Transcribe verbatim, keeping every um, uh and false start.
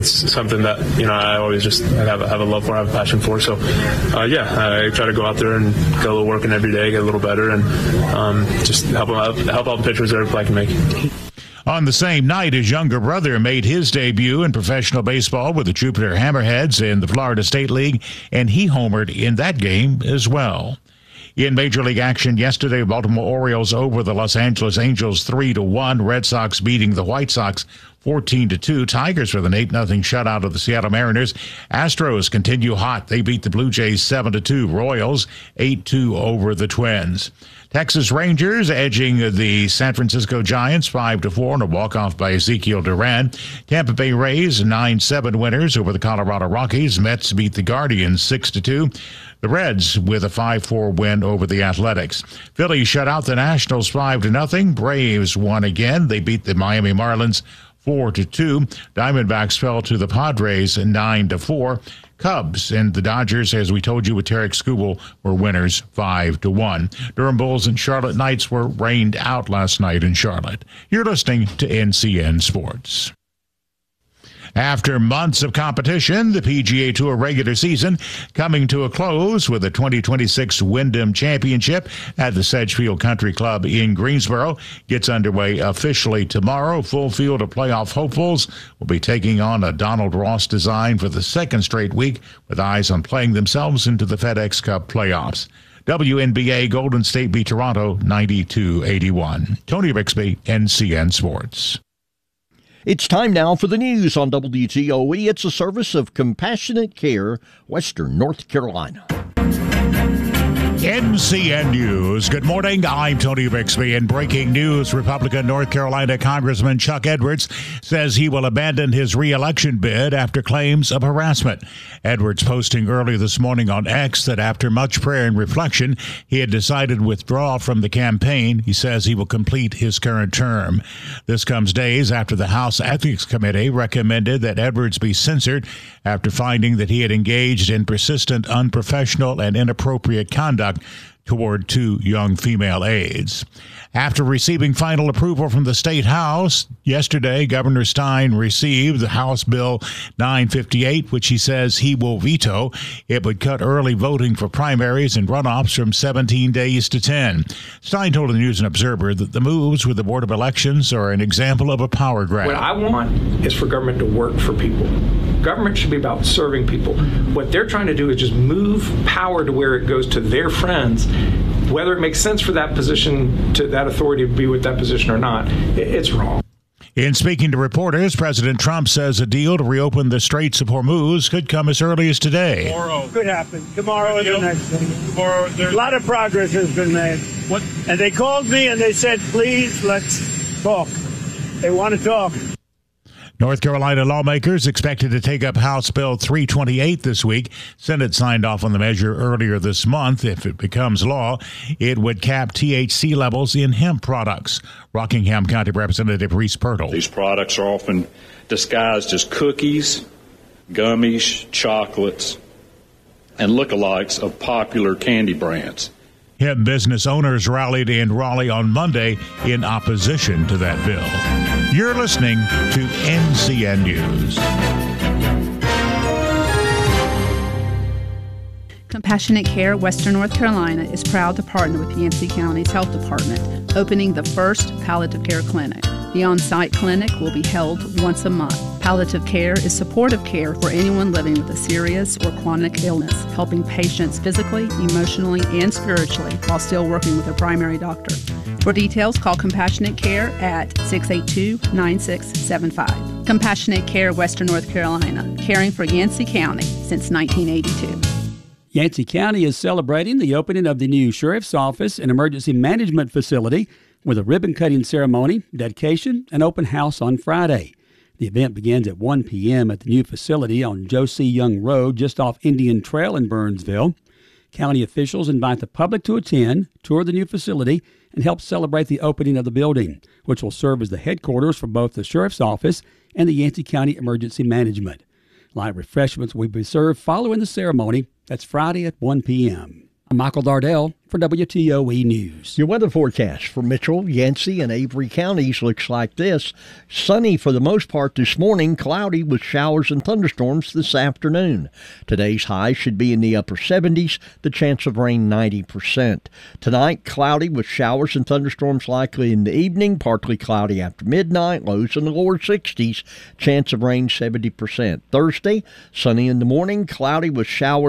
It's something that, you know, I always just have, have a love for, have a passion for. So, uh, yeah, I try to go out there and get a little work in every day, get a little better, and um, just help out, help out the pitchers that I can make. On the same night, his younger brother made his debut in professional baseball with the Jupiter Hammerheads in the Florida State League, and he homered in that game as well. In Major League action yesterday, Baltimore Orioles over the Los Angeles Angels three to one. Red Sox beating the White Sox fourteen to two. Tigers with an eight nothing shutout of the Seattle Mariners. Astros continue hot. They beat the Blue Jays seven to two. Royals eight two over the Twins. Texas Rangers edging the San Francisco Giants five to four on a walk-off by Ezekiel Duran. Tampa Bay Rays nine seven winners over the Colorado Rockies. Mets beat the Guardians six to two. The Reds with a five four win over the Athletics. Phillies shut out the Nationals five to nothing. Braves won again. They beat the Miami Marlins four to two. Diamondbacks fell to the Padres nine to four. Cubs and the Dodgers, as we told you with Tarek Skubal, were winners five to one. Durham Bulls and Charlotte Knights were rained out last night in Charlotte. You're listening to N C N Sports. After months of competition, the P G A Tour regular season coming to a close with the twenty twenty-six Wyndham Championship at the Sedgefield Country Club in Greensboro. Gets underway officially tomorrow. Full field of playoff hopefuls will be taking on a Donald Ross design for the second straight week, with eyes on playing themselves into the FedEx Cup playoffs. W N B A Golden State beat Toronto ninety-two eighty-one. Tony Bixby, N C N Sports. It's time now for the news on W T O E. It's a service of Compassionate Care, Western North Carolina. N C N News. Good morning. I'm Tony Bixby. In breaking news, Republican North Carolina Congressman Chuck Edwards says he will abandon his re-election bid after claims of harassment. Edwards posting early this morning on X that after much prayer and reflection, he had decided to withdraw from the campaign. He says he will complete his current term. This comes days after the House Ethics Committee recommended that Edwards be censored after finding that he had engaged in persistent, unprofessional, and inappropriate conduct toward two young female aides. After receiving final approval from the State House, yesterday Governor Stein received the House Bill nine fifty-eight, which he says he will veto. It would cut early voting for primaries and runoffs from seventeen days to ten. Stein told the News and Observer that the moves with the Board of Elections are an example of a power grab. What I want is for government to work for people. Government should be about serving people. What they're trying to do is just move power to where it goes to their friends. Whether it makes sense for that position, to that authority to be with that position or not, it's wrong. In speaking to reporters, President Trump says a deal to reopen the Straits of Hormuz could come as early as today. Tomorrow. Could happen. Tomorrow is the next thing. Tomorrow, a lot of progress has been made. What? And they called me and they said, please, let's talk. They want to talk. North Carolina lawmakers expected to take up House Bill three twenty-eight this week. Senate signed off on the measure earlier this month. If it becomes law, it would cap T H C levels in hemp products. Rockingham County Representative Reese Pirtle. These products are often disguised as cookies, gummies, chocolates, and lookalikes of popular candy brands. Hemp business owners rallied in Raleigh on Monday in opposition to that bill. You're listening to N C N News. Compassionate Care Western North Carolina is proud to partner with Yancey County's Health Department, opening the first palliative care clinic. The on-site clinic will be held once a month. Palliative care is supportive care for anyone living with a serious or chronic illness, helping patients physically, emotionally, and spiritually while still working with their primary doctor. For details, call Compassionate Care at six eight two, nine six seven five. Compassionate Care Western North Carolina, caring for Yancey County since nineteen eighty-two. Yancey County is celebrating the opening of the new Sheriff's Office and Emergency Management Facility with a ribbon-cutting ceremony, dedication, and open house on Friday. The event begins at one p.m. at the new facility on Joe C. Young Road, just off Indian Trail in Burnsville. County officials invite the public to attend, tour the new facility, and help celebrate the opening of the building, which will serve as the headquarters for both the Sheriff's Office and the Yancey County Emergency Management. Light refreshments will be served following the ceremony. That's Friday at one p.m. I'm Michael Dardell for W T O E News. Your weather forecast for Mitchell, Yancey, and Avery counties looks like this. Sunny for the most part this morning, cloudy with showers and thunderstorms this afternoon. Today's high should be in the upper seventies, the chance of rain ninety percent. Tonight, cloudy with showers and thunderstorms likely in the evening, partly cloudy after midnight, lows in the lower sixties, chance of rain seventy percent. Thursday, sunny in the morning, cloudy with showers